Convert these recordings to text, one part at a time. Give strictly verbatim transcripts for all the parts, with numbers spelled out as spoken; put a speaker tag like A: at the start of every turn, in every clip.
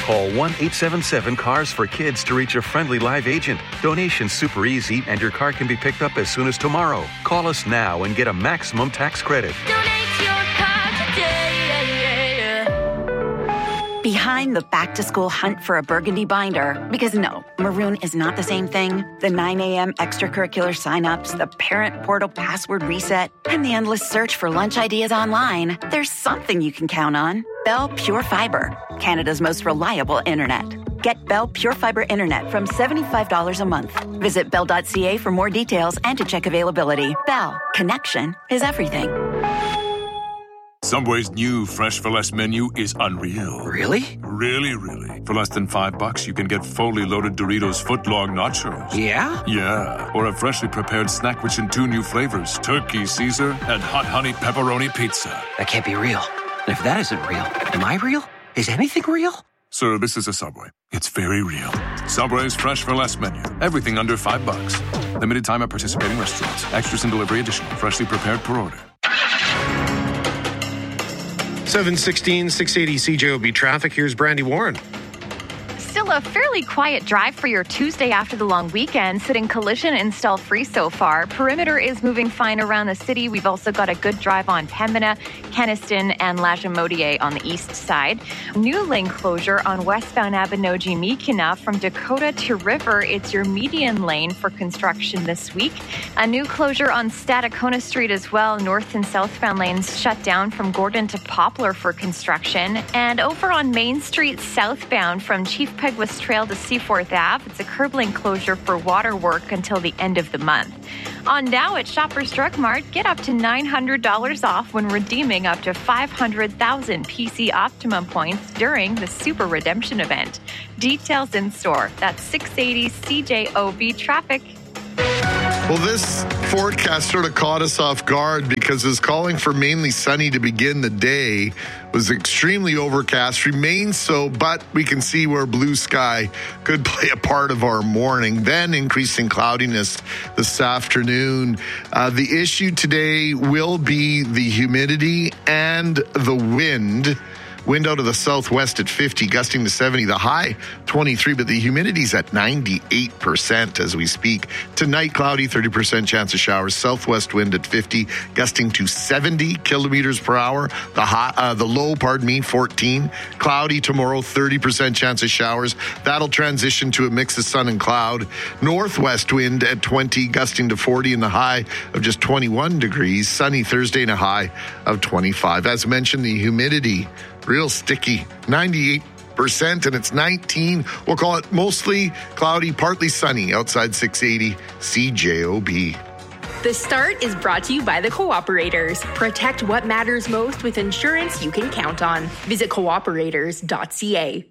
A: Call one eight seven seven cars for kids to reach a friendly live agent. Donation's super easy, and your car can be picked up as soon as tomorrow. Call us now and get a maximum tax credit.
B: Donate your car today.
C: Behind the back-to-school hunt for a burgundy binder, because no, maroon is not the same thing. The nine a.m. extracurricular signups, the parent portal password reset, and the endless search for lunch ideas online. There's something you can count on. Bell Pure Fiber, Canada's most reliable internet. Get Bell Pure Fiber internet from seventy-five dollars a month. Visit bell dot c a for more details and to check availability. Bell, connection is everything.
D: Subway's new Fresh for Less menu is unreal.
E: Really?
D: Really, really. For less than five bucks, you can get fully loaded Doritos footlong nachos.
E: Yeah?
D: Yeah. Or a freshly prepared snack rich in two new flavors, turkey Caesar and hot honey pepperoni pizza.
E: That can't be real. And if that isn't real, am I real? Is anything real?
D: Sir, this is a Subway. It's very real. Subway's Fresh for Less menu. Everything under five bucks. Limited time at participating restaurants. Extras and delivery additional. Freshly prepared per order.
F: seven sixteen, six eighty C J O B traffic. Here's Brandy Warren.
G: Still a fairly quiet drive for your Tuesday after the long weekend. Sitting collision and stall free so far. Perimeter is moving fine around the city. We've also got a good drive on Pembina, Kenaston, and Lagimodiere on the east side. New lane closure on westbound Abinogi-Mekina from Dakota to River. It's your median lane for construction this week. A new closure on Stadacona Street as well. North and southbound lanes shut down from Gordon to Poplar for construction. And over on Main Street southbound from Chief Peguis Trail to Seaforth Ave. It's a curb lane closure for water work until the end of the month. On now at Shoppers Drug Mart, get up to nine hundred dollars off when redeeming up to five hundred thousand P C Optimum points during the Super Redemption event. Details in store. That's six eighty C J O B traffic.
H: Well, this forecast sort of caught us off guard because it's calling for mainly sunny to begin the day. Was extremely overcast, remains so, but we can see where blue sky could play a part of our morning. Then increasing cloudiness this afternoon. Uh, the issue today will be the humidity and the wind. Wind out of the southwest at fifty, gusting to seventy. The high, twenty-three, but the humidity's at ninety-eight percent as we speak. Tonight, cloudy, thirty percent chance of showers. Southwest wind at fifty, gusting to seventy kilometers per hour. The high, uh, the low, pardon me, fourteen. Cloudy tomorrow, thirty percent chance of showers. That'll transition to a mix of sun and cloud. Northwest wind at twenty, gusting to forty, and the high of just twenty-one degrees. Sunny Thursday and a high of twenty-five. As mentioned, the humidity, real sticky, ninety-eight percent, and it's nineteen. We'll call it mostly cloudy, partly sunny outside six eighty C J O B.
I: The Start is brought to you by the Cooperators. Protect what matters most with insurance you can count on. Visit cooperators dot c a.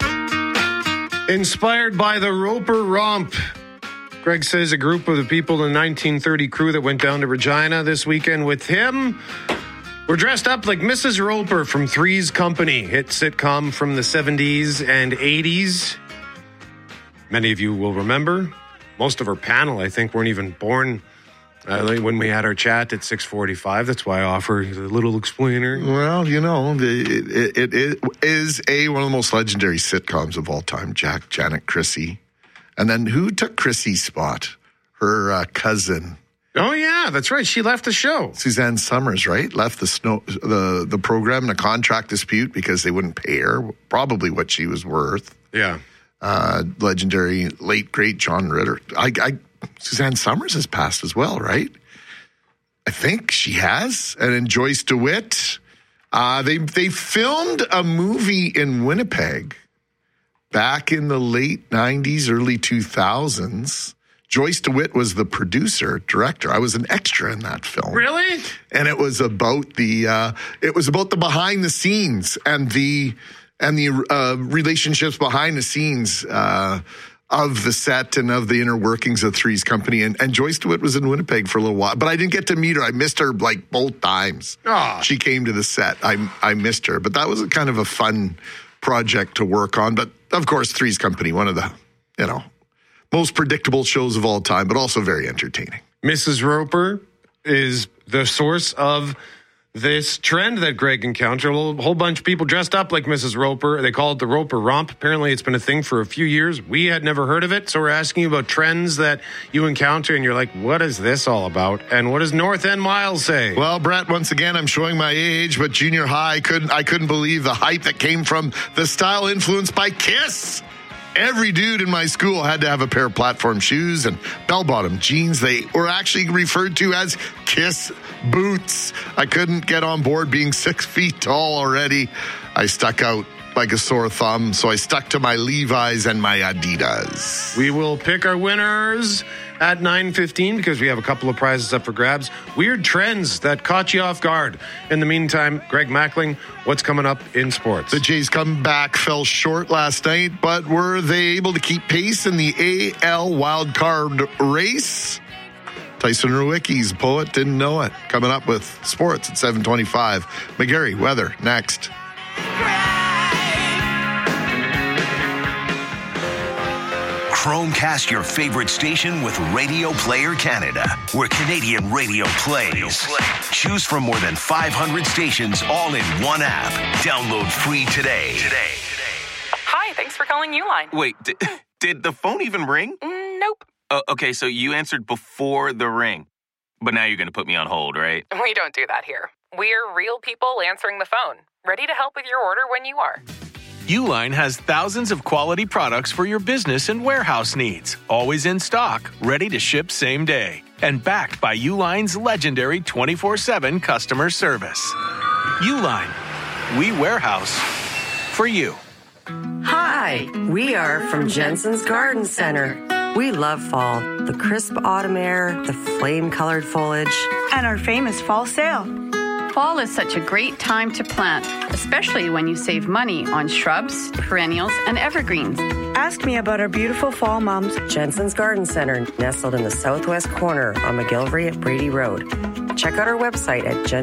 F: Inspired by the Roper Romp. Greg says a group of the people in the nineteen thirty crew that went down to Regina this weekend with him were dressed up like Missus Roper from Three's Company, hit sitcom from the seventies and eighties. Many of you will remember. Most of our panel, I think, weren't even born uh, when we had our chat at six forty-five. That's why I offer a little explainer.
H: Well, you know, it, it, it is a one of the most legendary sitcoms of all time. Jack, Janet, Chrissy. And then who took Chrissy's spot? Her uh, cousin.
F: Oh, yeah, that's right. She left the show.
H: Suzanne Summers, right? Left the snow, the the program in a contract dispute because they wouldn't pay her probably what she was worth.
F: Yeah.
H: Uh, legendary, late, great John Ritter. I, I, Suzanne Summers has passed as well, right? I think she has. And then Joyce DeWitt. Uh, they, they filmed a movie in Winnipeg back in the late nineties, early two thousands. Joyce DeWitt was the producer, director. I was an extra in that film.
F: Really?
H: And it was about the uh, it was about the behind the scenes and the and the uh, relationships behind the scenes uh, of the set and of the inner workings of Three's Company. And, and Joyce DeWitt was in Winnipeg for a little while, but I didn't get to meet her. I missed her like both times.
F: Oh.
H: She came to the set. I I missed her, but that was a kind of a fun project to work on. But of course, Three's Company, one of the you know. most predictable shows of all time, but also very entertaining.
F: Missus Roper is the source of this trend that Greg encountered. A whole, whole bunch of people dressed up like Missus Roper. They call it the Roper Romp. Apparently, it's been a thing for a few years. We had never heard of it, so we're asking you about trends that you encounter, and you're like, what is this all about? And what does North End Miles say?
H: Well, Brett, once again, I'm showing my age, but junior high, couldn't I couldn't believe the hype that came from the style influenced by Kiss. Every dude in my school had to have a pair of platform shoes and bell-bottom jeans. They were actually referred to as Kiss boots. I couldn't get on board being six feet tall already. I stuck out like a sore thumb, so I stuck to my Levi's and my Adidas.
F: We will pick our winners at nine fifteen because we have a couple of prizes up for grabs. Weird trends that caught you off guard. In the meantime, Greg Mackling, what's coming up in sports?
H: The Jays comeback fell short last night, but were they able to keep pace in the A L wildcard race? Tyson Ruwicki's poet didn't know it. Coming up with sports at seven twenty-five. McGarry, weather, next.
J: Chromecast your favorite station with Radio Player Canada, where Canadian radio plays. Choose from more than five hundred stations all in one app. Download free today. Today.
K: Hi, thanks for calling Uline.
L: Wait, did, did the phone even ring?
K: Mm, nope.
L: Oh, okay, so you answered before the ring. But now you're going to put me on hold, right?
K: We don't do that here. We're real people answering the phone, ready to help with your order when you are.
M: Uline has thousands of quality products for your business and warehouse needs. Always in stock, ready to ship same day. And backed by Uline's legendary twenty-four seven customer service. Uline, we warehouse for you.
N: Hi, we are from Jensen's Garden Center. We love fall, the crisp autumn air, the flame-colored foliage,
O: and our famous fall sale. Fall is such a great time to plant, especially when you save money on shrubs, perennials, and evergreens.
N: Ask me about our beautiful fall mums. Jensen's Garden Center, nestled in the southwest corner on McGillivray at Brady Road. Check out our website at Jensen's